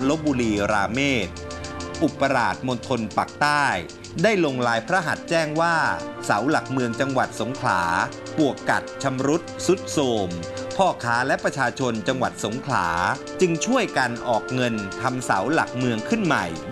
ลบุรีราเมศอุปราชมณฑลปักใต้ได้ลงลายพระหัตถ์แจ้งว่าเสาหลักเมืองจังหวัดสงขลาปวกกัดชำรุดทรุดโทรมพ่อค้าและประชาชนจังหวัดสงขลาจึงช่วยกันออกเงินทำเสาหลักเมืองขึ้นใหม่